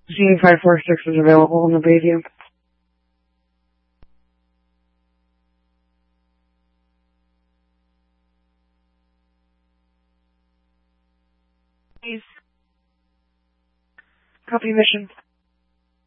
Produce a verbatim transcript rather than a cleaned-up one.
Z five four six is available in the Bayview. Please. Copy mission.